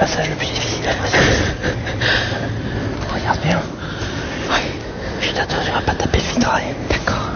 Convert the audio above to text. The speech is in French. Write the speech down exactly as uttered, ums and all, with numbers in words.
passage le plus difficile à passer. Regarde bien. Ouais. Je t'attends, tu vas pas taper le vitrail. D'accord.